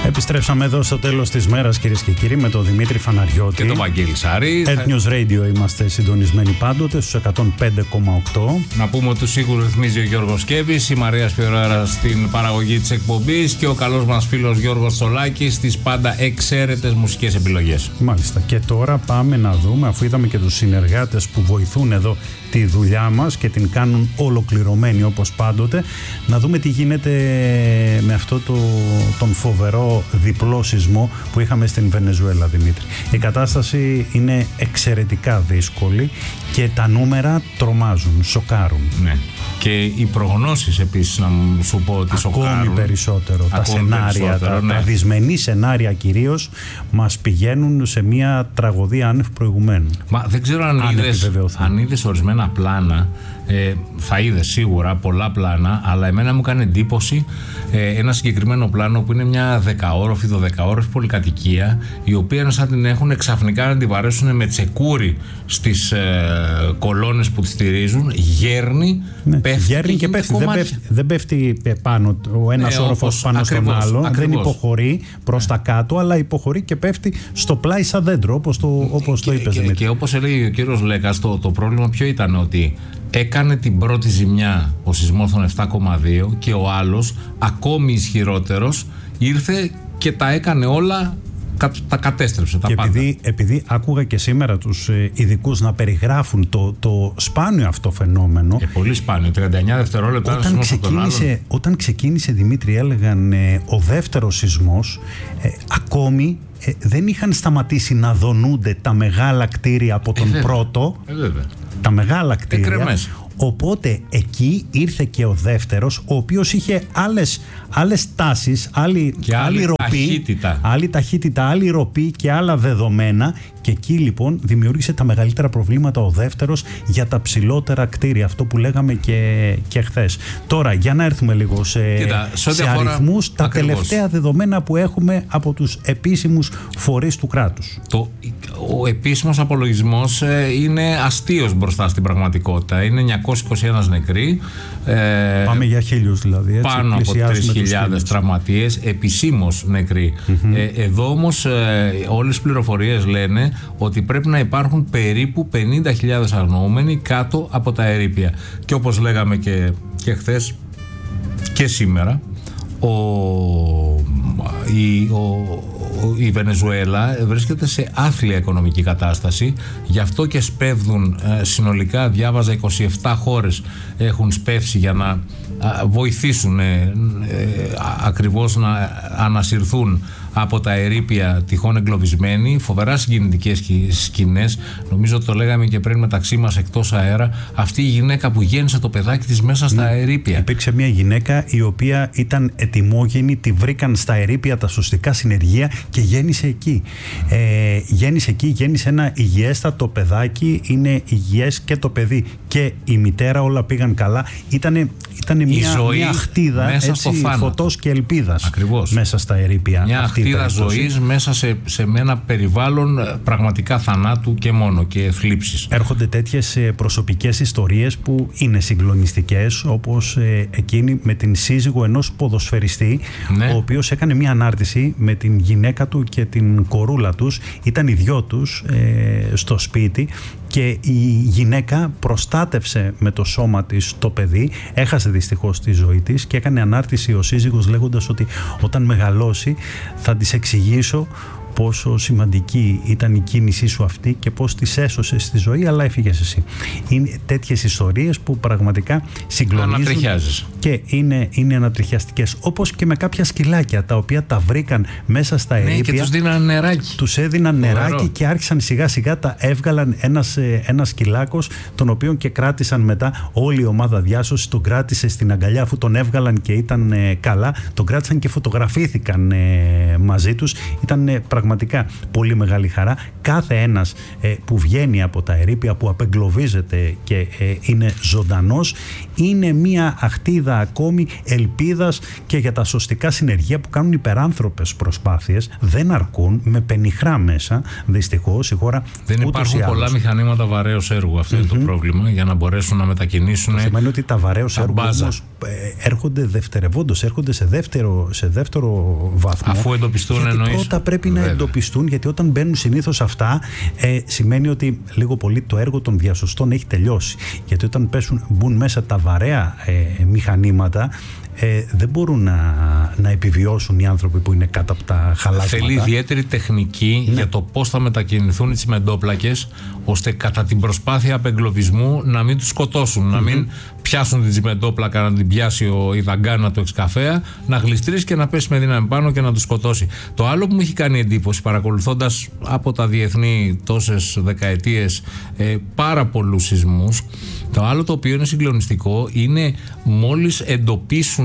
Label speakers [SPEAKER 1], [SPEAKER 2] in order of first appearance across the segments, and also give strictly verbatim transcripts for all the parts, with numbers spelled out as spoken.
[SPEAKER 1] Επιστρέψαμε εδώ στο τέλος της μέρας, κυρίες και κύριοι, με τον Δημήτρη Φαναριώτη
[SPEAKER 2] και τον Βαγγέλη Σάρη.
[SPEAKER 1] Earth News Radio είμαστε συντονισμένοι πάντοτε στους εκατόν πέντε κόμμα οκτώ.
[SPEAKER 2] Να πούμε ότι τους ήχους ρυθμίζει ο Γιώργος Κέβης, η Μαρία Σπιωράρα στην παραγωγή της εκπομπής και ο καλός μας φίλος Γιώργος Στολάκης στις πάντα εξαίρετες μουσικές επιλογές.
[SPEAKER 1] Μάλιστα. Και τώρα πάμε να δούμε, αφού είδαμε και τους συνεργάτες που βοηθούν εδώ τη δουλειά μας και την κάνουν ολοκληρωμένη όπως πάντοτε, να δούμε τι γίνεται με αυτό το, τον φοβερό διπλό σεισμό που είχαμε στην Βενεζουέλα, Δημήτρη. Η κατάσταση είναι εξαιρετικά δύσκολη και τα νούμερα τρομάζουν, σοκάρουν.
[SPEAKER 2] Ναι. Και οι προγνώσεις επίσης, να σου πω ότι σοκάρουν.
[SPEAKER 1] Ακόμη περισσότερο.
[SPEAKER 2] Ακόμη
[SPEAKER 1] τα σενάρια,
[SPEAKER 2] περισσότερο,
[SPEAKER 1] τα,
[SPEAKER 2] ναι.
[SPEAKER 1] τα δυσμενή σενάρια κυρίως, μας πηγαίνουν σε μια τραγωδία άνευ προηγουμένου.
[SPEAKER 2] Μα δεν ξέρω αν, αν είδες, αν είδες ορισμένα πλάνα. Ε, θα είδες σίγουρα πολλά πλάνα, αλλά εμένα μου κάνει εντύπωση ε, ένα συγκεκριμένο πλάνο που είναι μια δεκαόροφη, δωδεκαόροφη πολυκατοικία, η οποία σαν την έχουν ξαφνικά να την βαρέσουν με τσεκούρι στις ε, κολόνες που τη στηρίζουν, γέρνει,
[SPEAKER 1] ναι,
[SPEAKER 2] πέφτει,
[SPEAKER 1] γέρνει και, και πέφτει. Δεν, πέφτει. δεν πέφτει πάνω ο ένας ναι, όροφος πάνω ακριβώς, στον άλλο, ακριβώς. Δεν υποχωρεί προς ναι. τα κάτω, αλλά υποχωρεί και πέφτει στο πλάι σαν δέντρο, όπως το, όπως
[SPEAKER 2] και,
[SPEAKER 1] το είπες.
[SPEAKER 2] Και, και, και όπως έλεγε ο κύριος Λέκας, το, το πρόβλημα ποιο ήταν, ότι έκανε την πρώτη ζημιά ο σεισμός των επτά κόμμα δύο και ο άλλος, ακόμη ισχυρότερος, ήρθε και τα έκανε όλα, τα κατέστρεψε τα
[SPEAKER 1] και
[SPEAKER 2] πάντα.
[SPEAKER 1] Επειδή, επειδή άκουγα και σήμερα τους ειδικούς να περιγράφουν το, το σπάνιο αυτό φαινόμενο.
[SPEAKER 2] Ε, πολύ σπάνιο, τριάντα εννιά δευτερόλεπτα.
[SPEAKER 1] Όταν ξεκίνησε, όταν ξεκίνησε, Δημήτρη, έλεγαν ε, ο δεύτερος σεισμός, ε, ακόμη ε, δεν είχαν σταματήσει να δονούνται τα μεγάλα κτίρια από τον
[SPEAKER 2] ε,
[SPEAKER 1] πρώτο.
[SPEAKER 2] Ε, βέβαια.
[SPEAKER 1] Τα μεγάλα κτίρια.
[SPEAKER 2] Εκρεμές.
[SPEAKER 1] Οπότε εκεί ήρθε και ο δεύτερος, ο οποίος είχε άλλες, άλλες τάσεις, άλλη,
[SPEAKER 2] και άλλη,
[SPEAKER 1] άλλη ροπή,
[SPEAKER 2] ταχύτητα.
[SPEAKER 1] άλλη ταχύτητα, άλλη ροπή και άλλα δεδομένα. Και εκεί λοιπόν δημιούργησε τα μεγαλύτερα προβλήματα ο δεύτερος για τα ψηλότερα κτίρια. Αυτό που λέγαμε και, και χθες. Τώρα, για να έρθουμε λίγο σε,
[SPEAKER 2] Κοίτα, σε,
[SPEAKER 1] σε αριθμούς, τα
[SPEAKER 2] ακριβώς.
[SPEAKER 1] τελευταία δεδομένα που έχουμε από τους επίσημους φορείς του κράτους.
[SPEAKER 2] Το, ο επίσημος απολογισμός ε, είναι αστείος μπροστά στην πραγματικότητα. Είναι εννιακόσιοι είκοσι ένα νεκροί. Ε,
[SPEAKER 1] Πάμε για χίλιους δηλαδή. Έτσι,
[SPEAKER 2] πάνω από τρεις χιλιάδες τραυματίες, επισήμως νεκροί. Mm-hmm. Ε, εδώ όμως ε, όλες οι πληροφορίες λένε ότι πρέπει να υπάρχουν περίπου πενήντα χιλιάδες αγνοούμενοι κάτω από τα ερείπια. Και όπως λέγαμε και, και χθες και σήμερα, ο, η, ο, η Βενεζουέλα βρίσκεται σε άθλια οικονομική κατάσταση, γι' αυτό και σπέβδουν ε, συνολικά, διάβαζα, είκοσι επτά χώρες έχουν σπεύσει για να ε, βοηθήσουν ε, ε, ακριβώς να ανασυρθούν από τα ερείπια τυχόν εγκλωβισμένοι. Φοβερά συγκινητικές σκηνές. Νομίζω το λέγαμε και πριν μεταξύ μας εκτός αέρα. Αυτή η γυναίκα που γέννησε το παιδάκι της μέσα στα ερείπια.
[SPEAKER 1] Υπήρξε μια γυναίκα η οποία ήταν ετοιμόγενη, τη βρήκαν στα ερείπια τα σωστικά συνεργεία και γέννησε εκεί. Ε, γέννησε εκεί, γέννησε ένα υγιέστατο παιδάκι. Είναι υγιές και το παιδί και η μητέρα, όλα πήγαν καλά. Ήτανε, ήτανε μια, μια χτίδα έτσι, φωτός και ελπίδας.
[SPEAKER 2] Ακριβώς.
[SPEAKER 1] Μέσα στα ερείπια.
[SPEAKER 2] Μια αυτή χτίδα ζωής μέσα σε, σε ένα περιβάλλον πραγματικά θανάτου και μόνο και θλίψης.
[SPEAKER 1] Έρχονται τέτοιες προσωπικές ιστορίες που είναι συγκλονιστικές, όπως ε, εκείνη με την σύζυγο ενός ποδοσφαιριστή, ναι. ο οποίος έκανε μια ανάρτηση με την γυναίκα του και την κορούλα τους. Ήταν οι δυο τους ε, στο σπίτι και η γυναίκα προστάτευσε με το σώμα της το παιδί, έχασε δυστυχώς τη ζωή της και έκανε ανάρτηση ο σύζυγος λέγοντας ότι όταν μεγαλώσει θα της εξηγήσω πόσο σημαντική ήταν η κίνησή σου αυτή και πώς της έσωσες στη ζωή, αλλά έφυγες εσύ. Είναι τέτοιες ιστορίες που πραγματικά συγκλονίζουν και είναι, είναι ανατριχιαστικές. Όπως και με κάποια σκυλάκια τα οποία τα βρήκαν μέσα στα ερείπια.
[SPEAKER 2] Ναι, και τους δίναν νεράκι.
[SPEAKER 1] Τους έδιναν
[SPEAKER 2] Φοβερό.
[SPEAKER 1] νεράκι και άρχισαν σιγά σιγά, τα έβγαλαν ένας, ένας σκυλάκος, τον οποίο και κράτησαν μετά όλη η ομάδα διάσωσης, τον κράτησε στην αγκαλιά αφού τον έβγαλαν και ήταν ε, καλά, τον κράτησαν και φωτογραφήθηκαν ε, μαζί τους. Ήταν ε, πραγματικά πραγματικά πολύ μεγάλη χαρά. Κάθε ένας ε, που βγαίνει από τα ερείπια, που απεγκλωβίζεται και ε, είναι ζωντανός, είναι μια αχτίδα ακόμη ελπίδας και για τα σωστικά συνεργεία που κάνουν υπεράνθρωπες προσπάθειες. Δεν αρκούν, με πενιχρά μέσα, δυστυχώς η χώρα.
[SPEAKER 2] Δεν υπάρχουν πολλά μηχανήματα βαρέως έργου, αυτό mm-hmm. είναι το πρόβλημα, για να μπορέσουν να μετακινήσουν.
[SPEAKER 1] Το σημαίνει ότι τα βαρέως έργου όμως έρχονται δευτερευόντως, έρχονται σε δεύτερο, σε δεύτερο βαθμό.
[SPEAKER 2] Αφού εντοπιστούν,
[SPEAKER 1] γιατί
[SPEAKER 2] εννοείς.
[SPEAKER 1] Πρώτα πρέπει Βέβαια. να εντοπιστούν, γιατί όταν μπαίνουν συνήθως αυτά, ε, σημαίνει ότι λίγο πολύ το έργο των διασωστών έχει τελειώσει. Γιατί όταν πέσουν, μπουν μέσα τα βαρέα ε, μηχανήματα, Ε, δεν μπορούν να, να επιβιώσουν οι άνθρωποι που είναι κάτω από τα χαλάσματα.
[SPEAKER 2] Θέλει ιδιαίτερη τεχνική ναι. για το πώς θα μετακινηθούν οι τσιμεντόπλακες, ώστε κατά την προσπάθεια απεγκλωβισμού να μην τους σκοτώσουν, mm-hmm. να μην πιάσουν την τσιμεντόπλακα, να την πιάσει ο Ιδαγκάνα το εξκαφέα, να γλιστρήσει και να πέσει με δύναμη πάνω και να τους σκοτώσει. Το άλλο που μου έχει κάνει εντύπωση, παρακολουθώντας από τα διεθνή τόσες δεκαετίες ε, πάρα πολλούς σεισμούς, το άλλο το οποίο είναι συγκλονιστικό είναι μόλις εντοπίσουν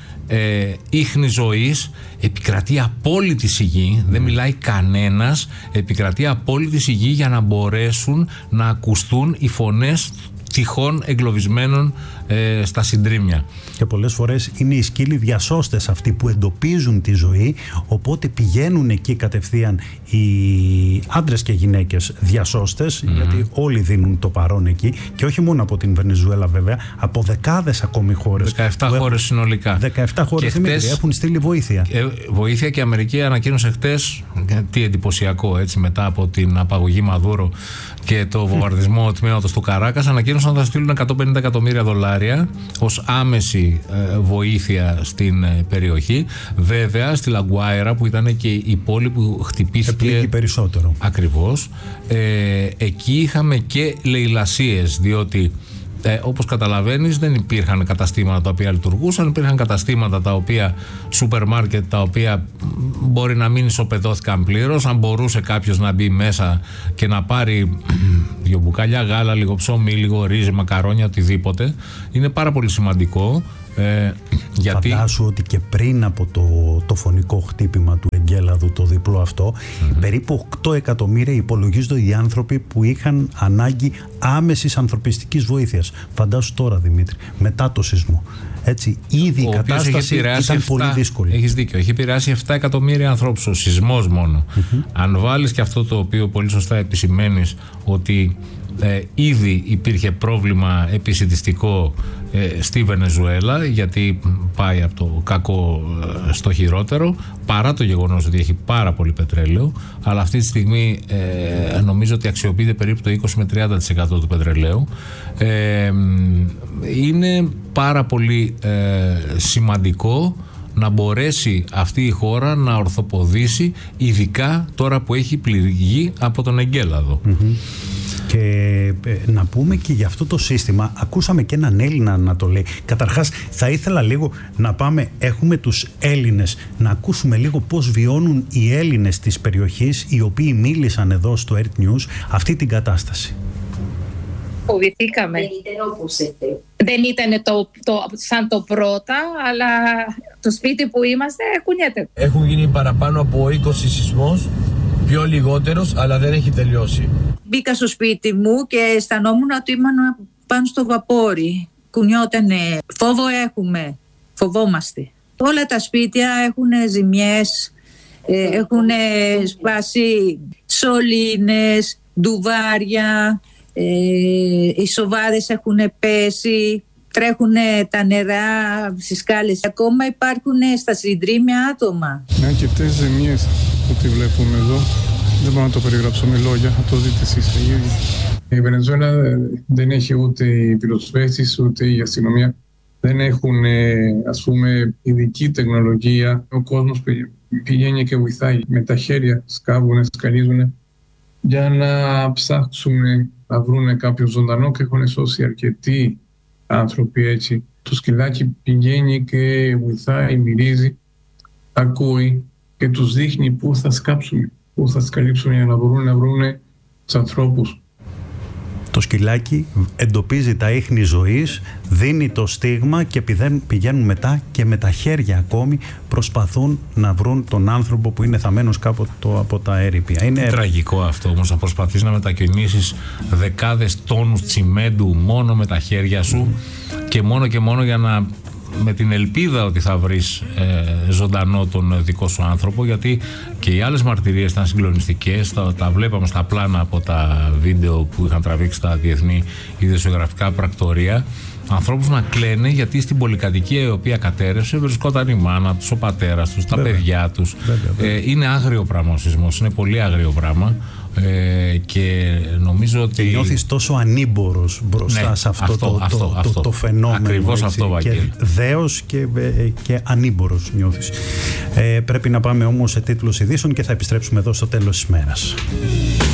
[SPEAKER 2] Ε, ίχνη ζωής, επικρατεί απόλυτη σιγή, δεν μιλάει κανένας, επικρατεί απόλυτη σιγή για να μπορέσουν να ακουστούν οι φωνές τυχόν εγκλωβισμένων ε, στα συντρίμμια.
[SPEAKER 1] Και πολλές φορές είναι οι σκύλοι διασώστες αυτοί που εντοπίζουν τη ζωή, οπότε πηγαίνουν εκεί κατευθείαν οι άντρες και γυναίκες διασώστες, mm-hmm. γιατί όλοι δίνουν το παρόν εκεί, και όχι μόνο από την Βενεζουέλα βέβαια, από δεκάδες ακόμη χώρες.
[SPEAKER 2] δεκαεπτά χώρες έχουν, συνολικά.
[SPEAKER 1] δεκαεπτά χώρες χτες, έχουν στείλει βοήθεια.
[SPEAKER 2] Ε, βοήθεια και η Αμερική ανακοίνωσε χτες, τι εντυπωσιακό έτσι, μετά από την απαγωγή Μαδούρο και το βομβαρδισμό mm. τμήματος του Καράκας, ανακοίνωσαν να θα στείλουν εκατόν πενήντα εκατομμύρια δολάρια ως άμεση ε, βοήθεια στην ε, περιοχή. Βέβαια στη Λαγκουάιρα, που ήταν και η πόλη που χτυπήθηκε
[SPEAKER 1] επλήγει περισσότερο.
[SPEAKER 2] Ακριβώς, ε, εκεί είχαμε και λαιλασίες, διότι Ε, όπως καταλαβαίνεις, δεν υπήρχαν καταστήματα τα οποία λειτουργούσαν, υπήρχαν καταστήματα τα οποία, σούπερ μάρκετ, τα οποία μπορεί να μην ισοπεδώθηκαν πλήρως. Αν μπορούσε κάποιος να μπει μέσα και να πάρει δύο μπουκάλια γάλα, λίγο ψωμί, λίγο ρύζι, μακαρόνια, οτιδήποτε, είναι πάρα πολύ σημαντικό. Ε, γιατί...
[SPEAKER 1] Φαντάσου ότι και πριν από το, το φωνικό χτύπημα του εγκέλαδου, το διπλό αυτό, mm-hmm. περίπου οκτώ εκατομμύρια υπολογίζονται οι άνθρωποι που είχαν ανάγκη άμεσης ανθρωπιστικής βοήθειας. Φαντάσου τώρα, Δημήτρη, μετά το σεισμό. Έτσι, ήδη η κατάσταση ήταν επτά, πολύ δύσκολη.
[SPEAKER 2] Έχεις δίκιο, έχει επηρεάσει επτά εκατομμύρια ανθρώπους ο σεισμός μόνο. Mm-hmm. Αν βάλεις και αυτό το οποίο πολύ σωστά επισημαίνεις, ότι Ε, ήδη υπήρχε πρόβλημα επισιτιστικό ε, στη Βενεζουέλα, γιατί πάει από το κακό ε, στο χειρότερο, παρά το γεγονός ότι έχει πάρα πολύ πετρέλαιο, αλλά αυτή τη στιγμή ε, νομίζω ότι αξιοποιείται περίπου το είκοσι με τριάντα τοις εκατό του πετρελαίου. Ε, είναι πάρα πολύ ε, σημαντικό να μπορέσει αυτή η χώρα να ορθοποδήσει, ειδικά τώρα που έχει πληγεί από τον εγκέλαδο.
[SPEAKER 1] Mm-hmm. Και ε, να πούμε και για αυτό το σύστημα, ακούσαμε και έναν Έλληνα να το λέει. Καταρχάς θα ήθελα λίγο να πάμε, έχουμε τους Έλληνες, να ακούσουμε λίγο πώς βιώνουν οι Έλληνες της περιοχής, οι οποίοι μίλησαν εδώ στο Earth News αυτή την κατάσταση.
[SPEAKER 3] Φοβηθήκαμε. Δεν ήταν το, το, σαν το πρώτα, αλλά το σπίτι που είμαστε κουνιέται.
[SPEAKER 4] Έχουν γίνει παραπάνω από είκοσι σεισμός, πιο λιγότερος, αλλά δεν έχει τελειώσει.
[SPEAKER 5] Μπήκα στο σπίτι μου και αισθανόμουν ότι ήμουν πάνω στο βαπόρι. Κουνιότανε. Φόβο έχουμε. Φοβόμαστε. Όλα τα σπίτια έχουν ζημιές, έχουν σπάσει σωλήνες, ντουβάρια, ε, οι σοβάδες έχουν πέσει, τρέχουν τα νερά στις σκάλες. Ακόμα υπάρχουν στα συντρίμμια άτομα.
[SPEAKER 6] Με αρκετές ζημιές ότι βλέπουμε εδώ. Δεν μπορώ να το περιγράψω με λόγια, θα το δείτε εσείς οι ίδιοι. Η Βενεζουέλα δεν έχει ούτε οι πυροσβέστες ούτε η αστυνομία. Δεν έχουν, ας πούμε, ειδική τεχνολογία. Ο κόσμος πηγαίνει και βοηθάει. Με τα χέρια σκάβουν, σκαλίζουν για να ψάξουν να βρουν κάποιο ζωντανό, και έχουν σώσει αρκετοί άνθρωποι έτσι. Το σκυλάκι πηγαίνει και βοηθάει, μυρίζει, ακούει και τους δείχνει πού θα σκάψουν, πού θα σκαλύψουν για να μπορούν να βρουν τους ανθρώπους.
[SPEAKER 1] Το το σκυλάκι εντοπίζει τα ίχνη ζωής, δίνει το στίγμα και πηγαίνουν μετά και με τα χέρια ακόμη προσπαθούν να βρουν τον άνθρωπο που είναι θαμμένος κάπου από τα έρειπια. Είναι
[SPEAKER 2] τραγικό αυτό όμως, να προσπαθείς να μετακινήσεις δεκάδες τόνους τσιμέντου μόνο με τα χέρια σου mm. και μόνο και μόνο για να, με την ελπίδα ότι θα βρεις ε, ζωντανό τον δικό σου άνθρωπο, γιατί και οι άλλες μαρτυρίες ήταν συγκλονιστικές, τα, τα βλέπαμε στα πλάνα από τα βίντεο που είχαν τραβήξει τα διεθνή ειδησιογραφικά πρακτορία, ανθρώπους να κλαίνε γιατί στην πολυκατοικία η οποία κατέρευσε βρισκόταν η μάνα τους, ο πατέρας τους, τα βέβαια. παιδιά τους. Βέβαια, βέβαια. Ε, είναι άγριο πράγμα ο σεισμός, είναι πολύ άγριο πράγμα. Ε, και νομίζω ότι.
[SPEAKER 1] Και νιώθεις τόσο ανήμπορος μπροστά ναι, σε αυτό, αυτό, το, αυτό, το, αυτό. Το, το φαινόμενο.
[SPEAKER 2] Ακριβώς αυτό, Βαγγέλη.
[SPEAKER 1] Και δέος και, και ανήμπορος νιώθεις. Ε, πρέπει να πάμε όμως σε τίτλους ειδήσεων και θα επιστρέψουμε εδώ στο τέλος της μέρας.